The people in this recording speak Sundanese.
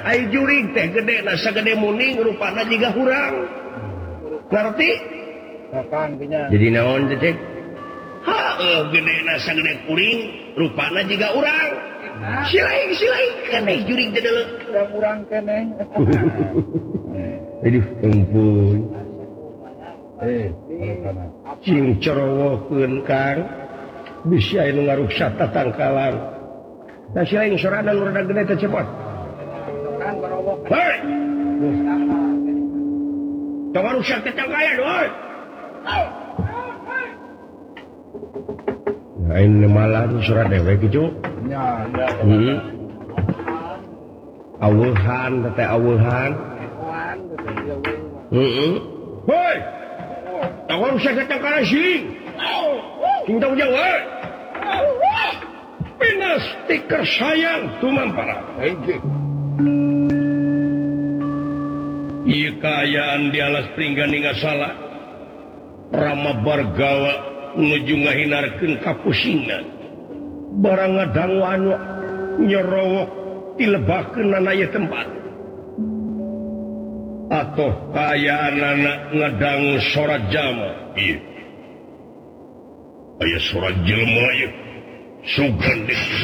juring teh gede nasa gede muning rupana juga hurang ngerti jadi naon cek gede nasa gede kuring rupana juga urang silaing keneh juring teh deuleu urang keneh jadi empun cing corowokeun Kang bisa anu ngaruksa tatangkalan nah silaing sorana nu rada gede teh cepot hei tong ngaruksa tatangkalan hei ini malah surat dewe gitu awuhan teteh awuhan hei tong ngaruksa tatangkalan sing tahu jawab pinas stiker sayang tumampara iya kayaan di alas pringgan nggak salah Rama Bargawa nuju ngahinarkeun kapusingan barang ngadang anu nyerowok dilebakeun na ieu tempat atoh kayaan anak ngadang sorat jama ieu aya sorat jelema ieu sugan